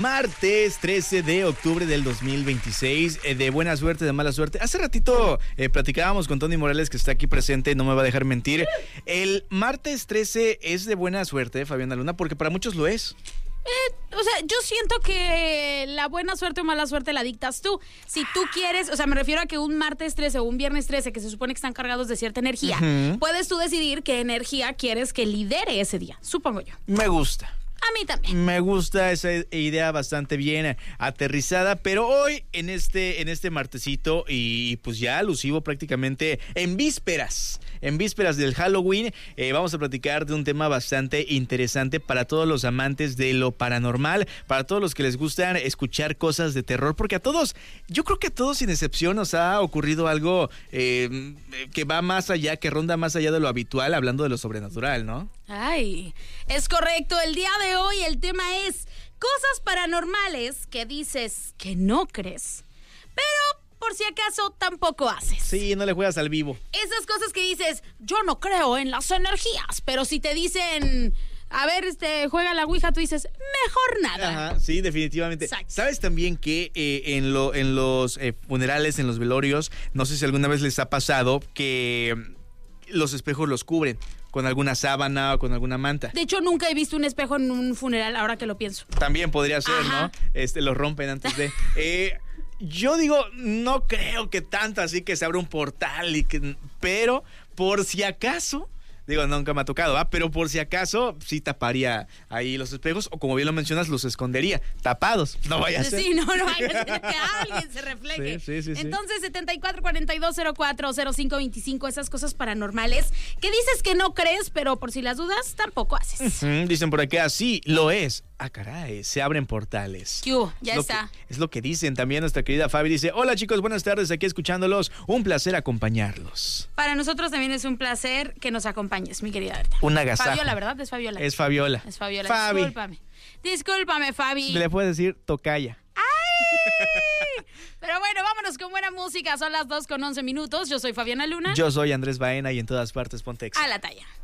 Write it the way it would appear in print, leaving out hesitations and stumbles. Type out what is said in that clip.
Martes 13 de octubre del 2026, de buena suerte, de mala suerte. Hace ratito platicábamos con Tony Morales, que está aquí presente, no me va a dejar mentir. El martes 13 es de buena suerte, Fabiana Luna, porque para muchos lo es. Yo siento que la buena suerte o mala suerte la dictas tú. Si tú quieres, me refiero a que un martes 13 o un viernes 13, que se supone que están cargados de cierta energía, puedes tú decidir qué energía quieres que lidere ese día, supongo yo. Me gusta. A mí también. Me gusta esa idea bastante bien aterrizada, pero hoy en este martesito y pues ya alusivo prácticamente en vísperas del Halloween, vamos a platicar de un tema bastante interesante para todos los amantes de lo paranormal, para todos los que les gustan escuchar cosas de terror, porque yo creo que a todos sin excepción nos ha ocurrido algo que va más allá, que ronda más allá de lo habitual, hablando de lo sobrenatural, ¿no? Ay, es correcto. El día de hoy el tema es cosas paranormales que dices que no crees, pero por si acaso tampoco haces. Sí, no le juegas al vivo. Esas cosas que dices, yo no creo en las energías, pero si te dicen, a ver, juega la ouija, tú dices, mejor nada. Ajá, sí, definitivamente. Exacto. ¿Sabes también que en los funerales, en los velorios, no sé si alguna vez les ha pasado que los espejos los cubren con alguna sábana o con alguna manta? De hecho, nunca he visto un espejo en un funeral, ahora que lo pienso. También podría ser, Ajá. ¿no? Los rompen antes de... yo digo, no creo que tanto así que se abra un portal, pero por si acaso... Digo, nunca me ha tocado, ¿va? Pero por si acaso, sí taparía ahí los espejos, o como bien lo mencionas, los escondería, tapados. No vaya a ser. Sí, no vaya a ser que alguien se refleje. Sí. Entonces, 7442040525, esas cosas paranormales que dices que no crees, pero por si las dudas, tampoco haces. Dicen por acá, sí, lo es. Ah, caray, se abren portales. ¿Qué hubo? Ya está. Es lo que dicen también nuestra querida Fabi. Dice, hola chicos, buenas tardes, aquí escuchándolos. Un placer acompañarlos. Para nosotros también es un placer que nos acompañes, mi querida Berta. Un agasajo. Fabiola, ¿verdad? Es Fabiola. Es Fabiola. Es Fabiola. Fabi. Discúlpame, Fabi. Le puedes decir tocaya. ¡Ay! Pero bueno, vámonos con buena música. Son las 2:11. Yo soy Fabiana Luna. Yo soy Andrés Baena y en todas partes ponte Exa. A la talla.